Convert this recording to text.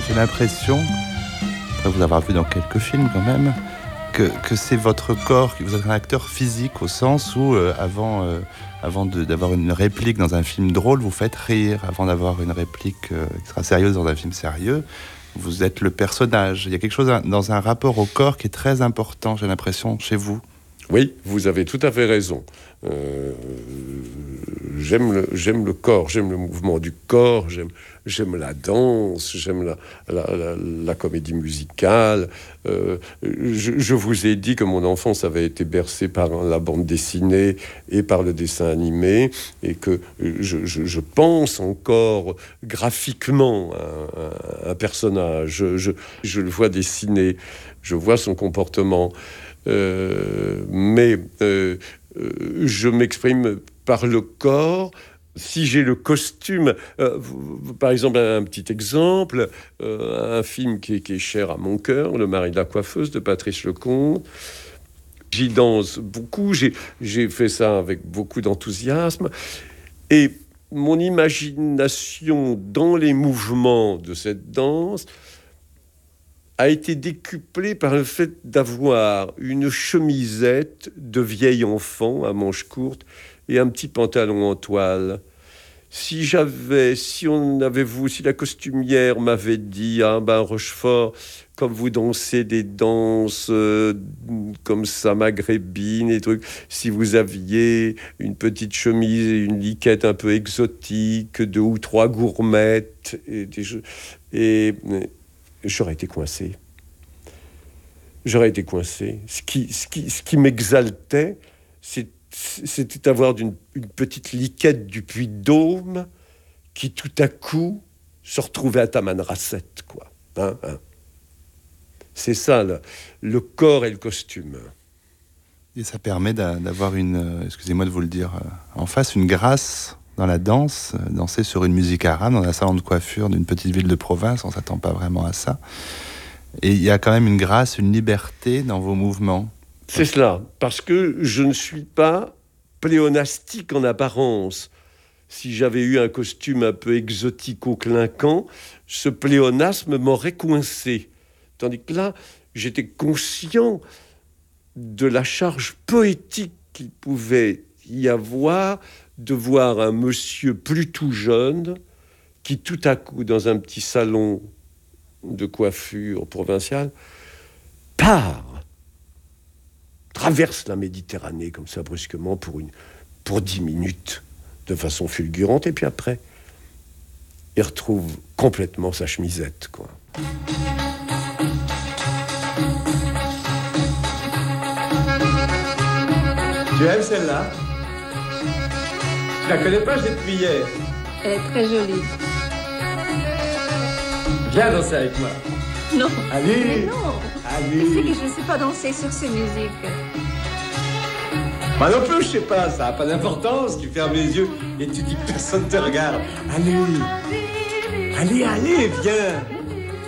j'ai l'impression, après vous avoir vu dans quelques films quand même, que c'est votre corps, que vous êtes un acteur physique au sens où avant d'avoir une réplique dans un film drôle, vous faites rire. Avant d'avoir une réplique extra sérieuse dans un film sérieux, vous êtes le personnage. Il y a quelque chose dans un rapport au corps qui est très important, j'ai l'impression, chez vous. Oui, vous avez tout à fait raison. J'aime le corps, j'aime le mouvement du corps, j'aime la danse, j'aime la comédie musicale. Je vous ai dit que mon enfance avait été bercée par la bande dessinée et par le dessin animé, et que je pense encore graphiquement un personnage. Je le vois dessiner, je vois son comportement. Mais je m'exprime par le corps. Si j'ai le costume, par exemple, un petit exemple, un film qui est cher à mon cœur, Le mari de la coiffeuse de Patrice Lecomte. J'y danse beaucoup, j'ai fait ça avec beaucoup d'enthousiasme, et mon imagination dans les mouvements de cette danse a été décuplée par le fait d'avoir une chemisette de vieil enfant à manches courtes et un petit pantalon en toile. Si la costumière m'avait dit, Rochefort, comme vous dansez des danses comme ça, maghrébines et trucs, si vous aviez une petite chemise et une liquette un peu exotique, 2 ou 3 gourmettes, j'aurais été coincé. Ce qui m'exaltait, c'était d'avoir une petite liquette du Puy-de-Dôme qui, tout à coup, se retrouvait à Tamanrasset, quoi. C'est ça, le corps et le costume. Et ça permet d'avoir excusez-moi de vous le dire en face, une grâce dans la danse, danser sur une musique arabe, dans un salon de coiffure d'une petite ville de province, on ne s'attend pas vraiment à ça. Et il y a quand même une grâce, une liberté dans vos mouvements. C'est cela, parce que je ne suis pas pléonastique en apparence. Si j'avais eu un costume un peu exotico-clinquant, ce pléonasme m'aurait coincé. Tandis que là, j'étais conscient de la charge poétique qu'il pouvait y avoir de voir un monsieur plus tout jeune qui, tout à coup, dans un petit salon de coiffure provinciale, traverse la Méditerranée comme ça brusquement pour 10 minutes de façon fulgurante, et puis après il retrouve complètement sa chemisette, quoi. Tu aimes celle-là? Je la connais pas, je l'ai depuis hier. Elle est très jolie. Viens danser avec moi. Non. Allez. Mais non. Allez. Tu sais que je ne sais pas danser sur ces musiques. Moi non plus, je sais pas, ça n'a pas d'importance. Tu fermes les yeux et tu dis que personne te regarde. Allez, viens.